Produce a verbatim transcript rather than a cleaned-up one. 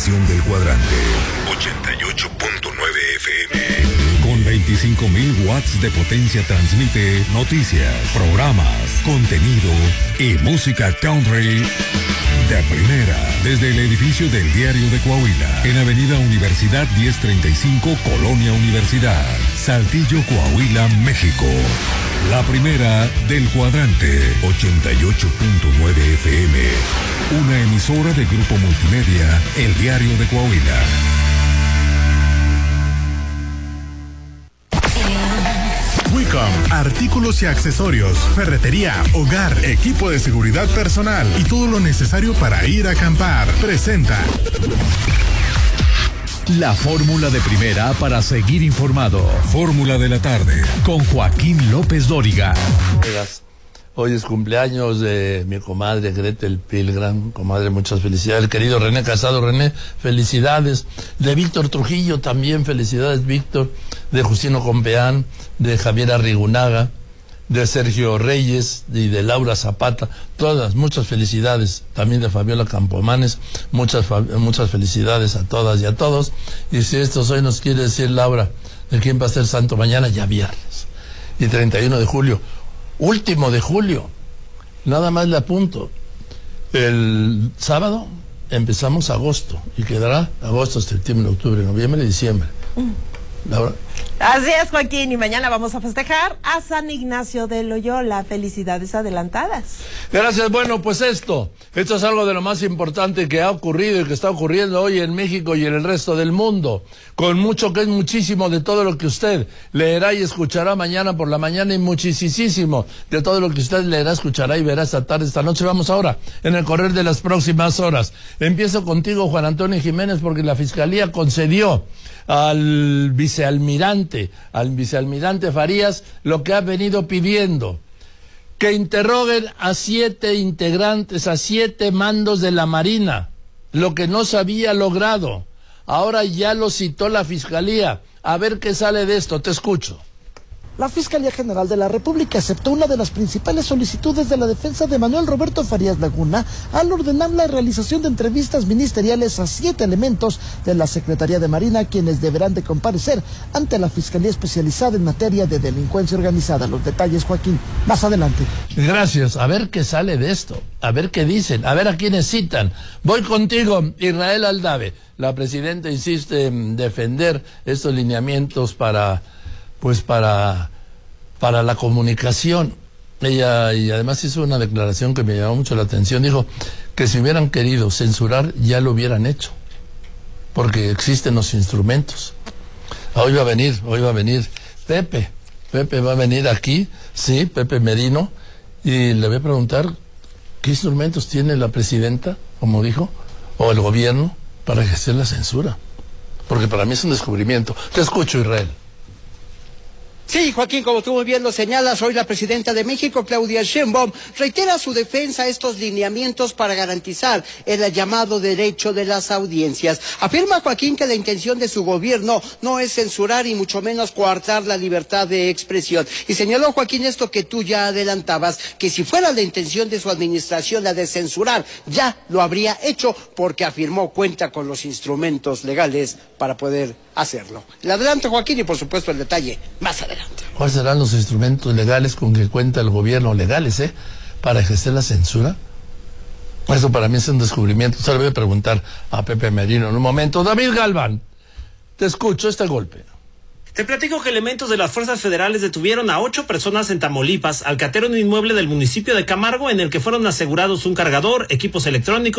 estación del cuadrante. ochenta y ocho punto nueve F M. Con veinticinco mil watts de potencia transmite noticias, programas, contenido y música country de primera. Desde el edificio del Diario de Coahuila, en Avenida Universidad diez treinta y cinco, Colonia Universidad, Saltillo, Coahuila, México. La primera del cuadrante, ochenta y ocho punto nueve F M. Una emisora de Grupo Multimedia, El Diario de Coahuila. Wicom, artículos y accesorios, ferretería, hogar, equipo de seguridad personal y todo lo necesario para ir a acampar. Presenta la fórmula de primera para seguir informado. Fórmula de la tarde con Joaquín López Dóriga. Hoy es cumpleaños de mi comadre Gretel Pilgram. Comadre, muchas felicidades. El querido René Casado. René, felicidades. De Víctor Trujillo también, felicidades, Víctor. De Justino Compeán, de Javier Arrigunaga, de Sergio Reyes y de Laura Zapata. Todas, muchas felicidades. También de Fabiola Campomanes. Muchas, muchas felicidades a todas y a todos. Y si esto hoy nos quiere decir Laura, de quién va a ser santo mañana, ya viernes. Y treinta y uno de julio. Último de julio, nada más le apunto. El sábado empezamos agosto y quedará agosto, septiembre, octubre, noviembre y diciembre. Mm. Laura. Así es, Joaquín, y mañana vamos a festejar a San Ignacio de Loyola. Felicidades adelantadas. Gracias. Bueno, pues esto, esto es algo de lo más importante que ha ocurrido y que está ocurriendo hoy en México y en el resto del mundo, con mucho que es muchísimo de todo lo que usted leerá y escuchará mañana por la mañana y muchísimo de todo lo que usted leerá, escuchará y verá esta tarde, esta noche. Vamos ahora, en el correr de las próximas horas. Empiezo contigo, Juan Antonio Jiménez, porque la Fiscalía concedió al vicealmirante, al vicealmirante Farías, lo que ha venido pidiendo: que interroguen a siete integrantes, a siete mandos de la Marina, lo que no se había logrado. Ahora ya lo citó la Fiscalía. A ver qué sale de esto. Te escucho. La Fiscalía General de la República aceptó una de las principales solicitudes de la defensa de Manuel Roberto Farías Laguna al ordenar la realización de entrevistas ministeriales a siete elementos de la Secretaría de Marina, quienes deberán de comparecer ante la Fiscalía Especializada en materia de delincuencia organizada. Los detalles, Joaquín, más adelante. Gracias. A ver qué sale de esto, a ver qué dicen, a ver a quiénes citan. Voy contigo, Israel Aldave. La presidenta insiste en defender estos lineamientos para... pues para, para la comunicación. Ella, y además hizo una declaración que me llamó mucho la atención, dijo que si hubieran querido censurar ya lo hubieran hecho, porque existen los instrumentos. Hoy va a venir, hoy va a venir Pepe, Pepe va a venir aquí, sí, Pepe Merino, y le voy a preguntar qué instrumentos tiene la presidenta, como dijo, o el gobierno, para ejercer la censura, porque para mí es un descubrimiento. Te escucho, Israel. Sí, Joaquín, como tú muy bien lo señalas, hoy la presidenta de México, Claudia Sheinbaum, reitera su defensa a estos lineamientos para garantizar el llamado derecho de las audiencias. Afirma, Joaquín, que la intención de su gobierno no es censurar y mucho menos coartar la libertad de expresión. Y señaló, Joaquín, esto que tú ya adelantabas, que si fuera la intención de su administración la de censurar, ya lo habría hecho, porque afirmó cuenta con los instrumentos legales para poder hacerlo. El adelanto, Joaquín, y por supuesto el detalle más adelante. ¿Cuáles serán los instrumentos legales con que cuenta el gobierno, legales, eh, para ejercer la censura? Eso para mí es un descubrimiento. Se lo voy a preguntar a Pepe Merino en un momento. David Galván, te escucho, este golpe. Te platico que elementos de las fuerzas federales detuvieron a ocho personas en Tamaulipas al catero en un inmueble del municipio de Camargo, en el que fueron asegurados un cargador, equipos electrónicos